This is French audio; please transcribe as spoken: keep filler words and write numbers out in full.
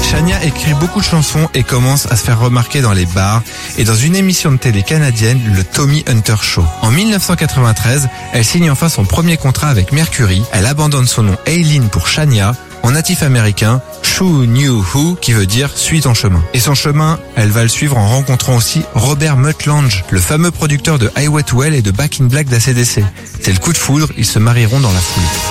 Shania écrit beaucoup de chansons et commence à se faire remarquer dans les bars et dans une émission de télé canadienne, le Tommy Hunter Show. En mille neuf cent quatre-vingt-treize, elle signe enfin son premier contrat avec Mercury. Elle abandonne son nom Aileen pour Shania, en natif américain, Shoe New Who, qui veut dire « suis ton chemin ». Et son chemin, elle va le suivre en rencontrant aussi Robert Mutt Lange, le fameux producteur de Highway to Hell et de Back in Black d'A C D C. C'est le coup de foudre, ils se marieront dans la foulée.